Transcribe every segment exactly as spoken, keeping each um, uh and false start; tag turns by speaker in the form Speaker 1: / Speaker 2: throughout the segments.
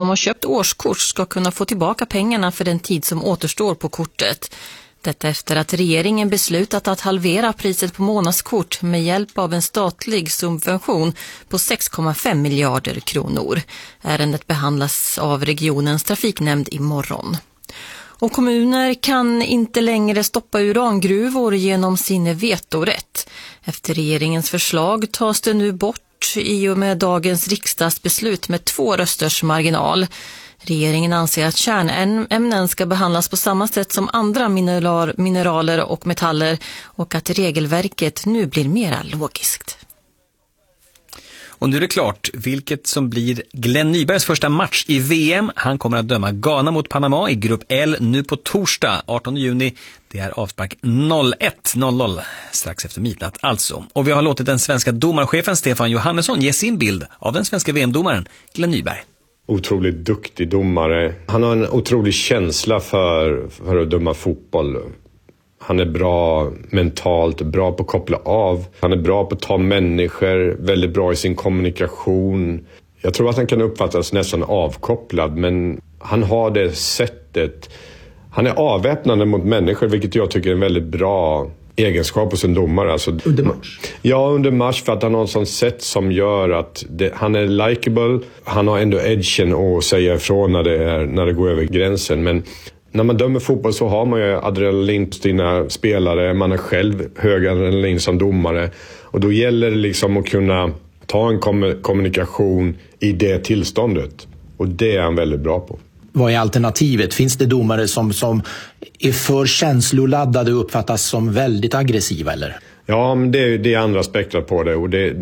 Speaker 1: som har köpt årskort ska kunna få tillbaka pengarna för den tid som återstår på kortet. Detta efter att regeringen beslutat att halvera priset på månadskort med hjälp av en statlig subvention på sex komma fem miljarder kronor. Ärendet behandlas av regionens trafiknämnd imorgon. Och kommuner kan inte längre stoppa urangruvor genom sin vetorätt. Efter regeringens förslag tas det nu bort i och med dagens riksdagsbeslut med två rösters marginal. Regeringen anser att kärnämnen ska behandlas på samma sätt som andra mineraler och metaller och att regelverket nu blir mera logiskt.
Speaker 2: Och nu är det klart vilket som blir Glenn Nybergs första match i V M. Han kommer att döma Ghana mot Panama i grupp L nu på torsdag artonde juni. Det är avspark noll ett noll noll strax efter midnatt alltså. Och vi har låtit den svenska domarchefen Stefan Johannesson ge sin bild av den svenska V M-domaren Glenn Nyberg.
Speaker 3: Otroligt duktig domare. Han har en otrolig känsla för, för att döma fotboll. Han är bra mentalt, bra på att koppla av. Han är bra på att ta människor, väldigt bra i sin kommunikation. Jag tror att han kan uppfattas nästan avkopplad, men han har det sättet. Han är avväpnande mot människor, vilket jag tycker är en väldigt bra egenskap hos en domare. Alltså,
Speaker 4: under match?
Speaker 3: Ja, under match, för att han har ett sånt sätt som gör att det, han är likable. Han har ändå edgen att säga ifrån när det, är, när det går över gränsen, men när man dömer fotboll så har man ju adrenalin på sina spelare. Man är själv hög adrenalin som domare. Och då gäller det liksom att kunna ta en kom- kommunikation i det tillståndet. Och det är han väldigt bra på.
Speaker 4: Vad är alternativet? Finns det domare som, som är för känsloladdade och uppfattas som väldigt aggressiva, eller?
Speaker 3: Ja, men det, det är andra aspekter på det. Och det,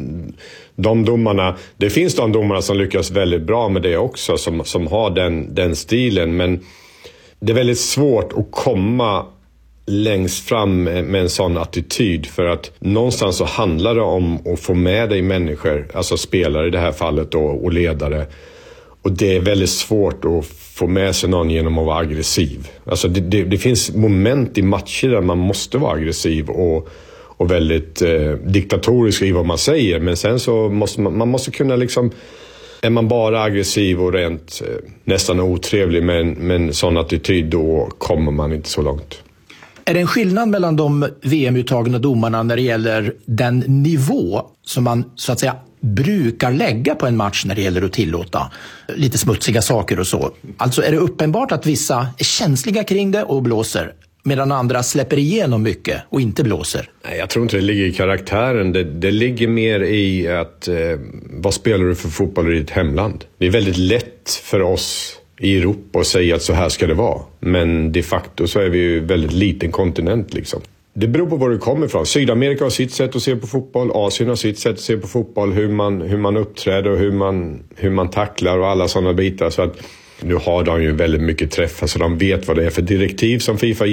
Speaker 3: de domarna, det finns de domarna som lyckas väldigt bra med det också. Som, som har den, den stilen, men det är väldigt svårt att komma längst fram med en sån attityd, för att någonstans så handlar det om att få med dig människor, alltså spelare i det här fallet då, och ledare. Och det är väldigt svårt att få med sig någon genom att vara aggressiv. Alltså det, det, det finns moment i matcher där man måste vara aggressiv och, och väldigt eh, diktatorisk i vad man säger, men sen så måste man, man måste kunna liksom. Är man bara aggressiv och rent eh, nästan otrevlig med en, med en sån attityd, då kommer man inte så långt.
Speaker 4: Är det en skillnad mellan de V M-uttagna domarna när det gäller den nivå som man så att säga brukar lägga på en match när det gäller att tillåta lite smutsiga saker och så? Alltså är det uppenbart att vissa är känsliga kring det och blåser, medan andra släpper igenom mycket och inte blåser?
Speaker 3: Nej, jag tror inte det ligger i karaktären. Det, det ligger mer i att eh, vad spelar du för fotboll i ditt hemland? Det är väldigt lätt för oss i Europa att säga att så här ska det vara. Men de facto så är vi ju väldigt liten kontinent liksom. Det beror på var du kommer ifrån. Sydamerika har sitt sätt att se på fotboll. Asien har sitt sätt att se på fotboll. Hur man, hur man uppträder och hur man, hur man tacklar och alla sådana bitar. Så att nu har de ju väldigt mycket träffar, så de vet vad det är för direktiv som FIFA